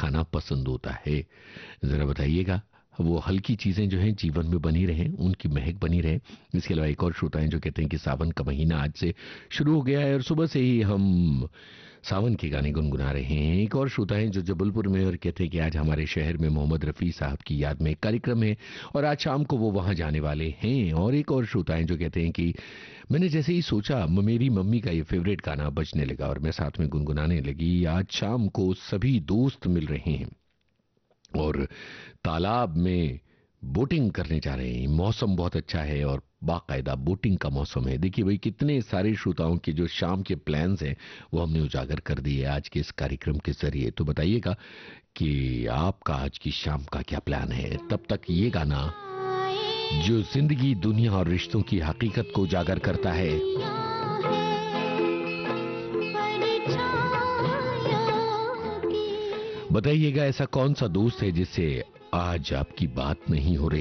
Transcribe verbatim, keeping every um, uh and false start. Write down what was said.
खाना पसंद होता है? जरा बताइएगा। वो हल्की चीजें जो हैं जीवन में बनी रहें, उनकी महक बनी रहे। इसके अलावा एक और श्रोता हैं जो कहते हैं कि सावन का महीना आज से शुरू हो गया है और सुबह से ही हम सावन के गाने गुनगुना रहे हैं। एक और श्रोता हैं जो जबलपुर में और कहते हैं कि आज हमारे शहर में मोहम्मद रफ़ी साहब की याद में एक कार्यक्रम है और आज शाम को वो वहां जाने वाले हैं। और एक और श्रोता हैं जो कहते हैं कि मैंने जैसे ही सोचा मेरी मम्मी का ये फेवरेट गाना बजने लगा और मैं साथ में गुनगुनाने लगी। आज शाम को सभी दोस्त मिल रहे हैं और तालाब में बोटिंग करने जा रहे हैं। मौसम बहुत अच्छा है और बाकायदा बोटिंग का मौसम है। देखिए भाई, कितने सारे श्रोताओं के जो शाम के प्लान्स हैं वो हमने उजागर कर दिए आज के इस कार्यक्रम के जरिए। तो बताइएगा कि आपका आज की शाम का क्या प्लान है। तब तक ये गाना जो जिंदगी, दुनिया और रिश्तों की हकीकत को उजागर करता है, बताइएगा ऐसा कौन सा दोस्त है जिससे आज आपकी बात नहीं हो रही।